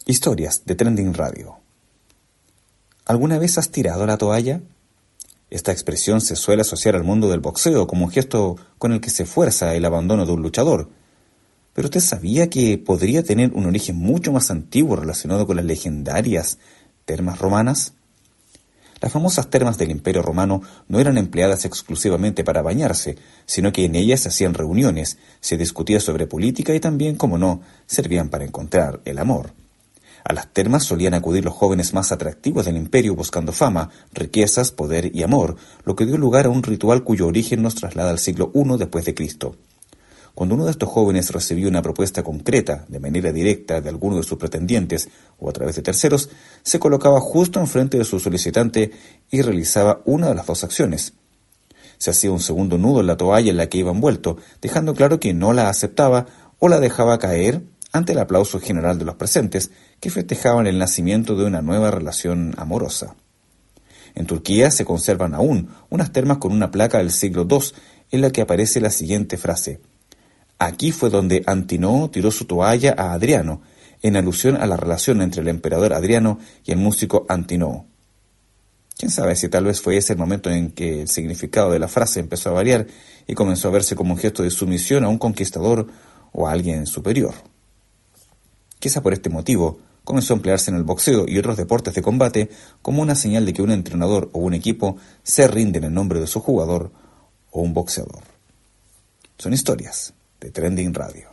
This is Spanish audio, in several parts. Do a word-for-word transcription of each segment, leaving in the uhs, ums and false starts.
Historias de Trending Radio. ¿Alguna vez has tirado la toalla? Esta expresión se suele asociar al mundo del boxeo como un gesto con el que se fuerza el abandono de un luchador. Pero ¿usted sabía que podría tener un origen mucho más antiguo relacionado con las legendarias termas romanas? Las famosas termas del Imperio Romano no eran empleadas exclusivamente para bañarse, sino que en ellas se hacían reuniones, se discutía sobre política y también, como no, servían para encontrar el amor. A las termas solían acudir los jóvenes más atractivos del imperio buscando fama, riquezas, poder y amor, lo que dio lugar a un ritual cuyo origen nos traslada al siglo primero después de Cristo. Cuando uno de estos jóvenes recibía una propuesta concreta, de manera directa, de alguno de sus pretendientes o a través de terceros, se colocaba justo enfrente de su solicitante y realizaba una de las dos acciones. Se hacía un segundo nudo en la toalla en la que iba envuelto, dejando claro que no la aceptaba o la dejaba caer ante el aplauso general de los presentes, que festejaban el nacimiento de una nueva relación amorosa. En Turquía se conservan aún unas termas con una placa del siglo segundo en la que aparece la siguiente frase: «Aquí fue donde Antinoo tiró su toalla a Adriano», en alusión a la relación entre el emperador Adriano y el músico Antinoo. Quién sabe si tal vez fue ese el momento en que el significado de la frase empezó a variar y comenzó a verse como un gesto de sumisión a un conquistador o a alguien superior. Quizá por este motivo comenzó a emplearse en el boxeo y otros deportes de combate como una señal de que un entrenador o un equipo se rinden en nombre de su jugador o un boxeador. Son historias de Trending Radio.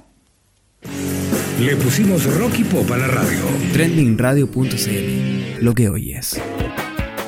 Le pusimos rock y pop a la radio. trending radio punto c l. Lo que oyes.